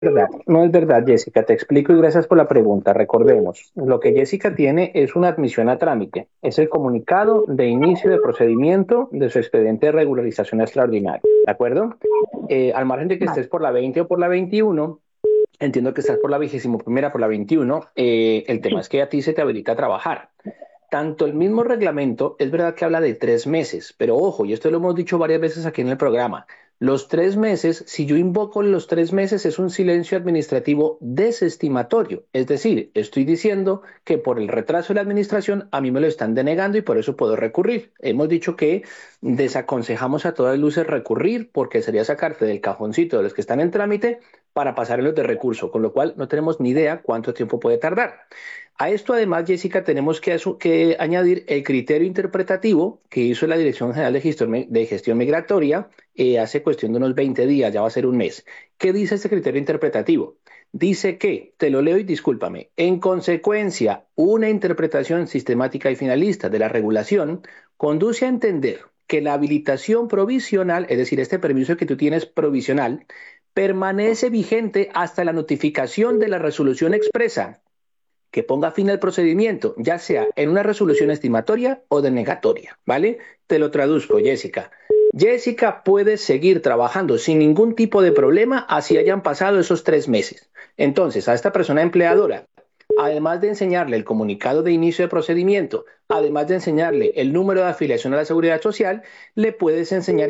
verdad, no es verdad, Jessica. Te explico y gracias por la pregunta. Recordemos, lo que Jessica tiene es una admisión a trámite. Es el comunicado de inicio de procedimiento de su expediente de regularización extraordinario. ¿De acuerdo? Al margen de que Vale. estés por la 20 o por la 21, entiendo que estás por la 21ª, por la 21. El tema Sí. es que a ti se te habilita a trabajar. Tanto el mismo reglamento, es verdad que habla de 3 meses, pero ojo, y esto lo hemos dicho varias veces aquí en el programa, los 3 meses, si yo invoco los 3 meses, es un silencio administrativo desestimatorio. Es decir, estoy diciendo que por el retraso de la administración a mí me lo están denegando y por eso puedo recurrir. Hemos dicho que desaconsejamos a todas luces recurrir porque sería sacarte del cajoncito de los que están en trámite para pasar en los de recurso, con lo cual no tenemos ni idea cuánto tiempo puede tardar. A esto además, Jessica, tenemos que añadir el criterio interpretativo que hizo la Dirección General de Gestión Migratoria hace cuestión de unos 20 días, ya va a ser un mes. ¿Qué dice este criterio interpretativo? Dice que, te lo leo y discúlpame, en consecuencia, una interpretación sistemática y finalista de la regulación conduce a entender que la habilitación provisional, es decir, este permiso que tú tienes provisional, permanece vigente hasta la notificación de la resolución expresa que ponga fin al procedimiento, ya sea en una resolución estimatoria o denegatoria, ¿vale? Te lo traduzco, Jessica. Jessica puede seguir trabajando sin ningún tipo de problema así hayan pasado esos 3 meses. Entonces, a esta persona empleadora, además de enseñarle el comunicado de inicio de procedimiento, además de enseñarle el número de afiliación a la seguridad social, le puedes enseñar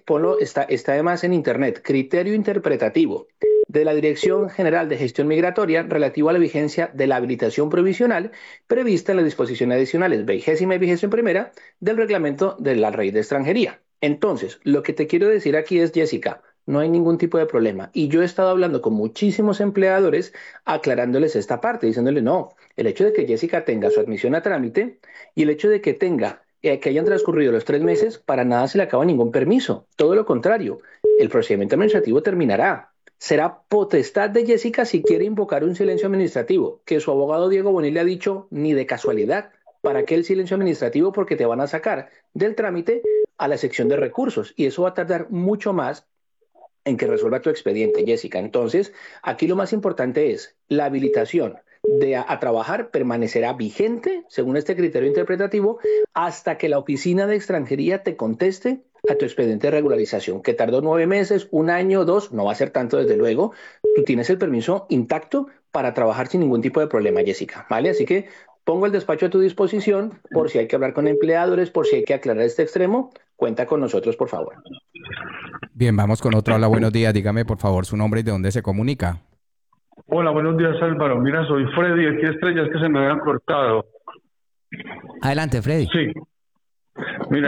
está además en internet, criterio interpretativo de la Dirección General de Gestión Migratoria relativo a la vigencia de la habilitación provisional prevista en las disposiciones adicionales 20ª y 21ª del reglamento de la ley de extranjería. Entonces, lo que te quiero decir aquí es, Jessica, no hay ningún tipo de problema. Y yo he estado hablando con muchísimos empleadores aclarándoles esta parte, diciéndole, no, el hecho de que Jessica tenga su admisión a trámite y el hecho de que hayan transcurrido los 3 meses, para nada se le acaba ningún permiso. Todo lo contrario, el procedimiento administrativo terminará. Será potestad de Jessica si quiere invocar un silencio administrativo, que su abogado Diego Bonilla le ha dicho ni de casualidad. ¿Para qué el silencio administrativo? Porque te van a sacar del trámite a la sección de recursos y eso va a tardar mucho más en que resuelva tu expediente, Jessica. Entonces, aquí lo más importante es la habilitación a trabajar permanecerá vigente, según este criterio interpretativo, hasta que la oficina de extranjería te conteste a tu expediente de regularización, que tardó 9 meses, un año, dos, no va a ser tanto desde luego. Tú tienes el permiso intacto para trabajar sin ningún tipo de problema, Jessica, ¿vale? Así que pongo el despacho a tu disposición por si hay que hablar con empleadores, por si hay que aclarar este extremo. Cuenta con nosotros, por favor. Bien, vamos con otro. Hola, buenos días. Dígame, por favor, su nombre y de dónde se comunica. Hola, buenos días Álvaro. Mira, soy Freddy, aquí estrellas que se me habían cortado. Adelante, Freddy. Sí, mira,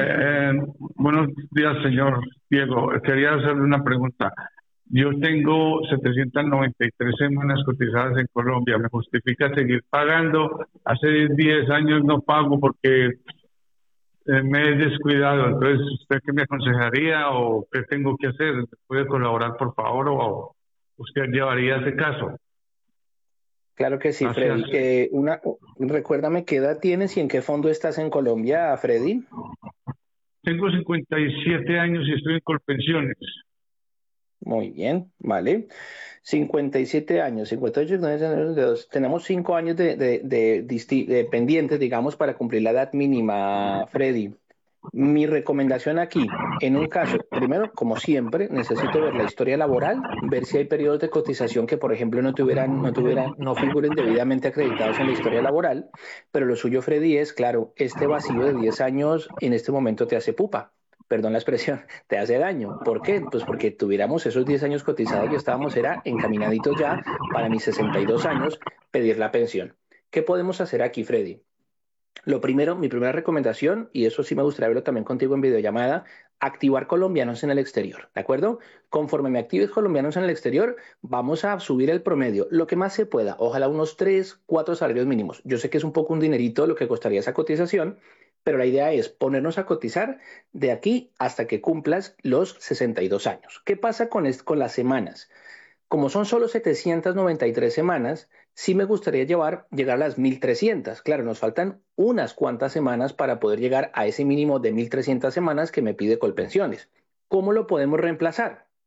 buenos días señor Diego. Quería hacerle una pregunta. Yo tengo 793 semanas cotizadas en Colombia. ¿Me justifica seguir pagando? Hace 10 años no pago porque me he descuidado. Entonces, ¿usted qué me aconsejaría o qué tengo que hacer? ¿Puede colaborar, por favor, o usted llevaría ese caso? Claro que sí, Gracias. Freddy. Recuérdame qué edad tienes y en qué fondo estás en Colombia, Freddy. Tengo 57 años y estoy en Colpensiones. Muy bien, vale. 57 años, 58, 59, tenemos 5 años de pendientes, digamos, para cumplir la edad mínima, Freddy. Mi recomendación aquí, en un caso, primero, como siempre, necesito ver la historia laboral, ver si hay periodos de cotización que, por ejemplo, no figuren debidamente acreditados en la historia laboral, pero lo suyo, Freddy, es, claro, este vacío de 10 años en este momento te hace pupa. Perdón la expresión, te hace daño. ¿Por qué? Pues porque tuviéramos esos 10 años cotizados, yo estábamos, era encaminaditos ya para mis 62 años pedir la pensión. ¿Qué podemos hacer aquí, Freddy? Lo primero, mi primera recomendación, y eso sí me gustaría verlo también contigo en videollamada, activar colombianos en el exterior, ¿de acuerdo? Conforme me actives colombianos en el exterior, vamos a subir el promedio, lo que más se pueda, ojalá unos 3, 4 salarios mínimos. Yo sé que es un poco un dinerito lo que costaría esa cotización, pero la idea es ponernos a cotizar de aquí hasta que cumplas los 62 años. ¿Qué pasa con las semanas? Como son solo 793 semanas, sí me gustaría llegar a las 1300. Claro, nos faltan unas cuantas semanas para poder llegar a ese mínimo de 1300 semanas que me pide Colpensiones. ¿Cómo lo podemos reemplazar?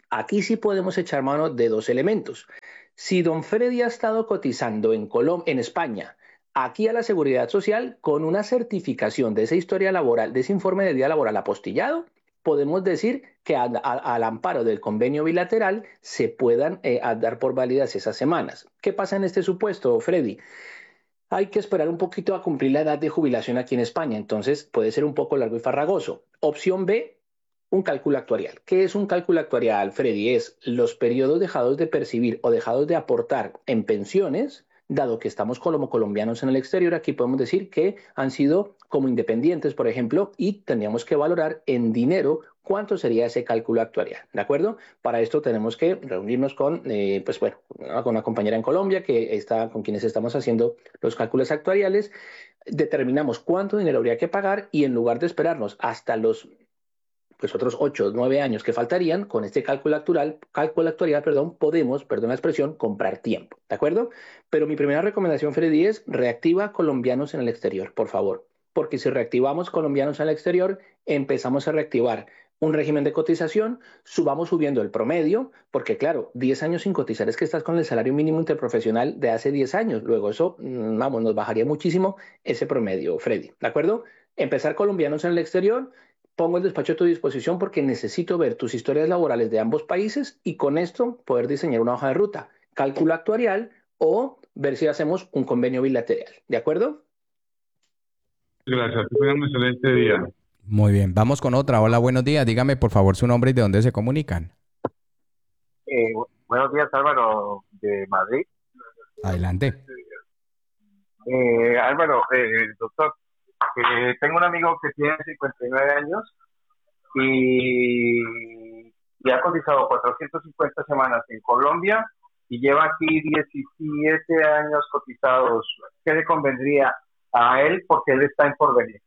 Aquí sí podemos echar mano de dos elementos. Si don Freddy ha estado cotizando en España, aquí a la Seguridad Social, con una certificación de esa historia laboral, de ese informe de vida laboral apostillado, podemos decir que al amparo del convenio bilateral se puedan dar por válidas esas semanas. ¿Qué pasa en este supuesto, Freddy? Hay que esperar un poquito a cumplir la edad de jubilación aquí en España, entonces puede ser un poco largo y farragoso. Opción B, un cálculo actuarial. ¿Qué es un cálculo actuarial, Freddy? Es los periodos dejados de percibir o dejados de aportar en pensiones, dado que estamos como colombianos en el exterior, aquí podemos decir que han sido como independientes, por ejemplo, y tendríamos que valorar en dinero cuánto sería ese cálculo actuarial, ¿de acuerdo? Para esto tenemos que reunirnos con una compañera en Colombia que está, con quienes estamos haciendo los cálculos actuariales, determinamos cuánto dinero habría que pagar y en lugar de esperarnos hasta los otros 8 o 9 años que faltarían, con este cálculo actuarial, podemos, perdón la expresión, comprar tiempo, ¿de acuerdo? Pero mi primera recomendación, Freddy, es reactiva colombianos en el exterior, por favor, porque si reactivamos colombianos en el exterior, empezamos a reactivar un régimen de cotización, subamos subiendo el promedio, porque claro, 10 años sin cotizar es que estás con el salario mínimo interprofesional de hace 10 años, luego eso, vamos, nos bajaría muchísimo ese promedio, Freddy, ¿de acuerdo? Empezar colombianos en el exterior, pongo el despacho a tu disposición porque necesito ver tus historias laborales de ambos países y con esto poder diseñar una hoja de ruta, cálculo actuarial o ver si hacemos un convenio bilateral. ¿De acuerdo? Gracias, que tengan un excelente día. Muy bien, vamos con otra. Hola, buenos días. Dígame por favor su nombre y de dónde se comunican. Buenos días, Álvaro, de Madrid. Adelante. Álvaro, doctor, tengo un amigo que tiene 59 años y ha cotizado 450 semanas en Colombia y lleva aquí 17 años cotizados. ¿Qué le convendría a él? Porque él está en Porvenir.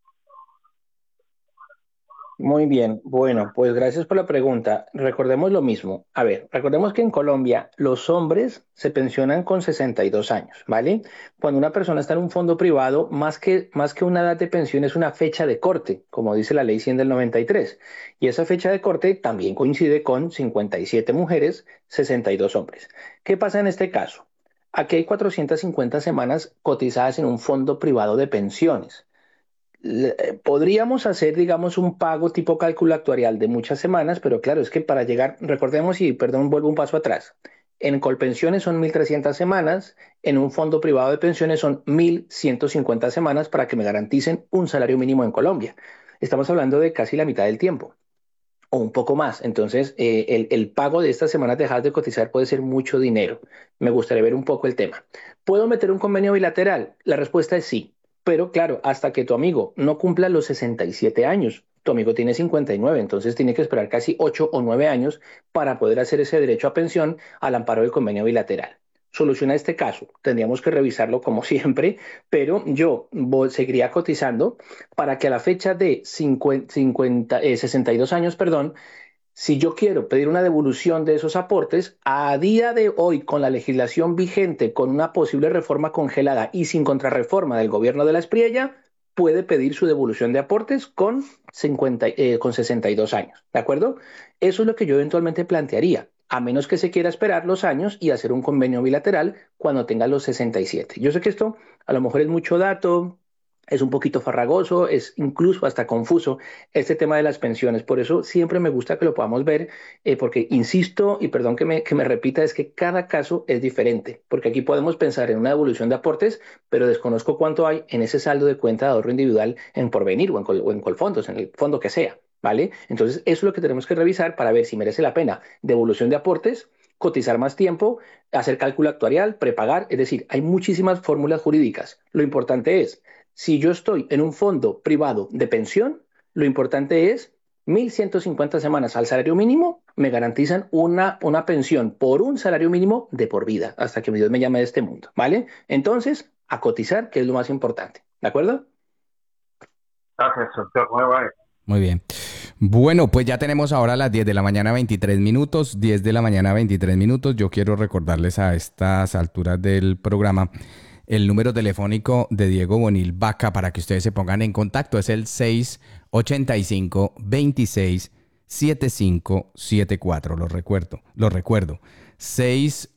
Muy bien, bueno, pues gracias por la pregunta. Recordemos lo mismo. A ver, recordemos que en Colombia los hombres se pensionan con 62 años, ¿vale? Cuando una persona está en un fondo privado, más que una edad de pensión es una fecha de corte, como dice la ley 100 del 93. Y esa fecha de corte también coincide con 57 mujeres, 62 hombres. ¿Qué pasa en este caso? Aquí hay 450 semanas cotizadas en un fondo privado de pensiones. Podríamos hacer, digamos, un pago tipo cálculo actuarial de muchas semanas, pero claro, es que para llegar, recordemos y perdón, vuelvo un paso atrás. En Colpensiones son 1.300 semanas, en un fondo privado de pensiones son 1.150 semanas para que me garanticen un salario mínimo en Colombia. Estamos hablando de casi la mitad del tiempo o un poco más. Entonces, el pago de estas semanas dejadas de cotizar puede ser mucho dinero. Me gustaría ver un poco el tema. ¿Puedo meter un convenio bilateral? La respuesta es sí. Pero claro, hasta que tu amigo no cumpla los 67 años, tu amigo tiene 59, entonces tiene que esperar casi 8 o 9 años para poder hacer ese derecho a pensión al amparo del convenio bilateral. Soluciona este caso, tendríamos que revisarlo como siempre, pero yo seguiría cotizando para que a la fecha de 62 años, perdón, si yo quiero pedir una devolución de esos aportes, a día de hoy, con la legislación vigente, con una posible reforma congelada y sin contrarreforma del gobierno de la Espriella, puede pedir su devolución de aportes con 62 años. ¿De acuerdo? Eso es lo que yo eventualmente plantearía, a menos que se quiera esperar los años y hacer un convenio bilateral cuando tenga los 67. Yo sé que esto a lo mejor es mucho dato, es un poquito farragoso, es incluso hasta confuso este tema de las pensiones. Por eso siempre me gusta que lo podamos ver, porque insisto, y perdón que me repita, es que cada caso es diferente, porque aquí podemos pensar en una devolución de aportes, pero desconozco cuánto hay en ese saldo de cuenta de ahorro individual en Porvenir o en Colfondos, en el fondo que sea, ¿vale? Entonces, eso es lo que tenemos que revisar para ver si merece la pena devolución de aportes, cotizar más tiempo, hacer cálculo actuarial, prepagar, es decir, hay muchísimas fórmulas jurídicas. Lo importante es si yo estoy en un fondo privado de pensión, lo importante es 1.150 semanas al salario mínimo, me garantizan una pensión por un salario mínimo de por vida, hasta que Dios me llame de este mundo, ¿vale? Entonces, a cotizar, que es lo más importante, ¿de acuerdo? Gracias, doctor. Muy bueno. Muy bien. Bueno, pues ya tenemos ahora las 10 de la mañana 23 minutos, 10 de la mañana 23 minutos. Yo quiero recordarles a estas alturas del programa el número telefónico de Diego Bonil Vaca para que ustedes se pongan en contacto. Es el 685-26 681-681-7574. Lo recuerdo.